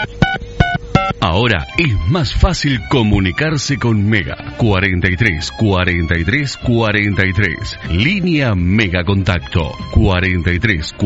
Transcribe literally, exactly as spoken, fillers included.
Ahora es más fácil comunicarse con Mega. cuarenta y tres, cuarenta y tres, cuarenta y tres. Línea Mega Contacto. cuarenta y tres